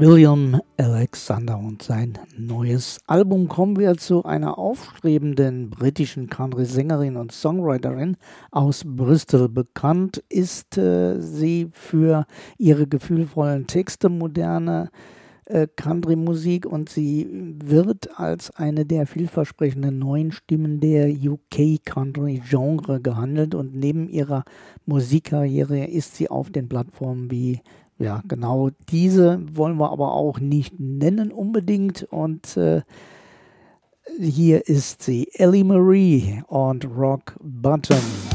William Alexander und sein neues Album. Kommen wir zu einer aufstrebenden britischen Country-Sängerin und Songwriterin aus Bristol. Bekannt ist sie für ihre gefühlvollen Texte, moderne Country-Musik, und sie wird als eine der vielversprechenden neuen Stimmen der UK-Country-Genre gehandelt, und neben ihrer Musikkarriere ist sie auf den Plattformen wie genau diese wollen wir aber auch nicht nennen unbedingt. Und hier ist sie, Ellie Marie und Rock Bottom.